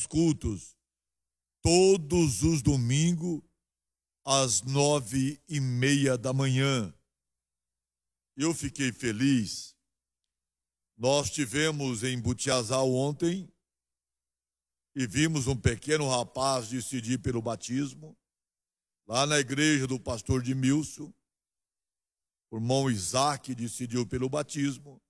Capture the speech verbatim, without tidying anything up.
cultos, todos os domingos, às nove e meia da manhã. Eu fiquei feliz. Nós tivemos em Butiazal ontem e vimos um pequeno rapaz decidir pelo batismo, lá na igreja do pastor Edmilson. O irmão Isaac decidiu pelo batismo.